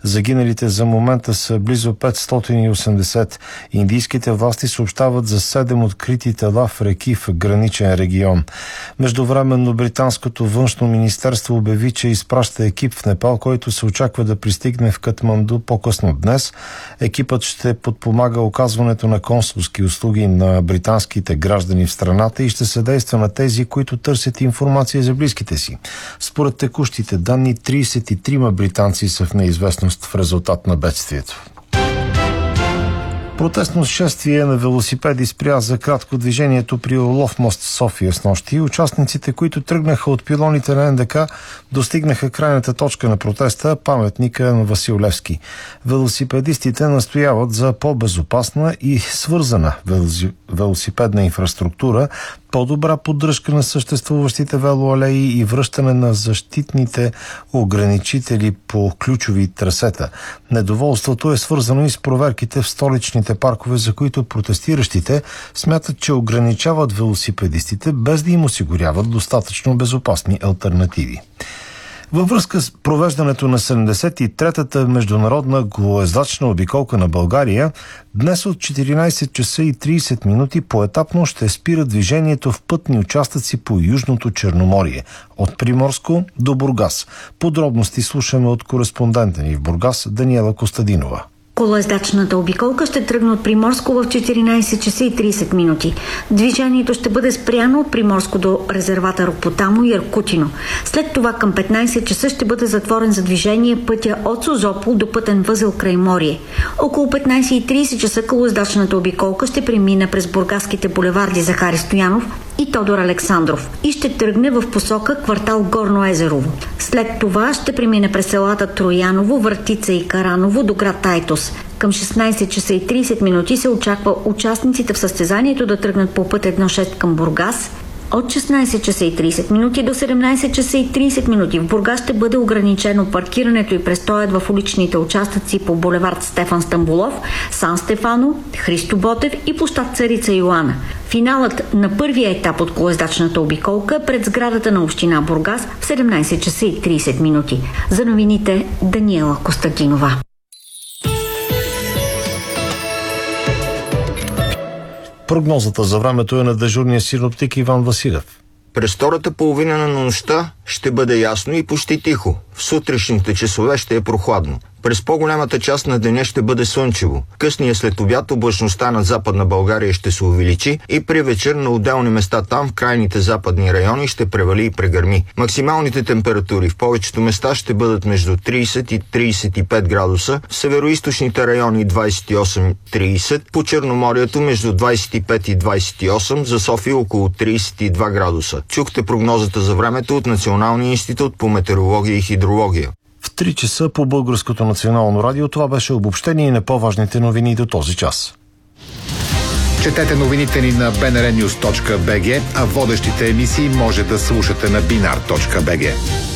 Загиналите за момента са близо 580. Индийските власти съобщават за 7 открити тела в реки в граничен регион. Междувременно британското външно министерство обяви, че изпраща екип в Непал, който се очаква да пристигне в Катманду по-късно днес. Екипът ще подпомага оказването на консулски услуги на британските граждани в страната и ще съдейства на тези, които търсят информация за близките си. Според текущите данни, 33 британци са в неизвестност в резултат на бедствието. Протестно шествие на велосипеди спря за кратко движението при Орлов мост в София снощи. Участниците, които тръгнаха от пилоните на НДК, достигнаха крайната точка на протеста, паметника на Васил Левски. Велосипедистите настояват за по-безопасна и свързана велосипедна инфраструктура, по-добра поддръжка на съществуващите велоалеи и връщане на защитните ограничители по ключови трасета. Недоволството е свързано и с проверките в столичните паркове, за които протестиращите смятат, че ограничават велосипедистите, без да им осигуряват достатъчно безопасни алтернативи. Във връзка с провеждането на 73-та международна колоездачна обиколка на България, днес от 14 часа и 30 минути поетапно ще спира движението в пътни участъци по Южното Черноморие, от Приморско до Бургас. Подробности слушаме от кореспондента ни в Бургас Даниела Костадинова. Колоездачната обиколка ще тръгне от Приморско в 14 часа и 30 минути. Движението ще бъде спряно от Приморско до резервата Ропотамо и Аркутино. След това към 15 часа ще бъде затворен за движение пътя от Созопол до пътен възел Крайморие. Около 15:30 часа колоездачната обиколка ще премине през бургаските булеварди Захари Стоянов и Тодор Александров и ще тръгне в посока квартал Горно Езерово. След това ще премине през селата Трояново, Въртица и Караново до град Айтос. Към 16 часа и 30 минути се очаква участниците в състезанието да тръгнат по път 1.6 към Бургас. От 16 часа и 30 минути до 17 часа и 30 минути в Бургас ще бъде ограничено паркирането и престоят в уличните участъци по булевард Стефан Стамболов, Сан Стефано, Христо Ботев и площад Царица Йоана. Финалът на първия етап от колоездачната обиколка пред сградата на община Бургас в 17 часа и 30 минути. За новините Даниела Костадинова. Прогнозата за времето е на дежурния синоптик Иван Василев. През втората половина на нощта ще бъде ясно и почти тихо. В сутрешните часове ще е прохладно. През по-голямата част на деня ще бъде слънчево. Късния след обяд облачността над Западна България ще се увеличи и при вечер на отделни места там в крайните западни райони ще превали и прегърми. Максималните температури в повечето места ще бъдат между 30 и 35 градуса, в североизточните райони 28-30, по Черноморието между 25 и 28, за София около 32 градуса. Чухте прогнозата за времето от Националния институт по метеорология и хидрология. В 3 часа по Българското национално радио. Това беше обобщение на по-важните новини до този час. Четете новините ни на bnrnews.bg, а водещите емисии може да слушате на binar.bg.